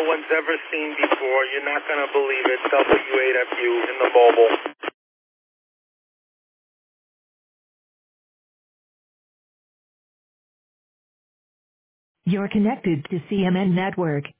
one's ever seen before. You're not going to believe it. W8FU in the mobile. You're connected to CMN Network.